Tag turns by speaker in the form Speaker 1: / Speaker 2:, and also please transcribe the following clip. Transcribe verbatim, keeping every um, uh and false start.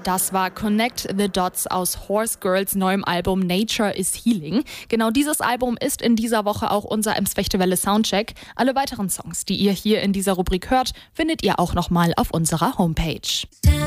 Speaker 1: Das war Connect the Dots aus Horse Girls neuem Album Nature is Healing. Genau dieses Album ist in dieser Woche auch unser Ems-Fechtewelle Soundcheck. Alle weiteren Songs, die ihr hier in dieser Rubrik hört, findet ihr auch nochmal auf unserer Homepage.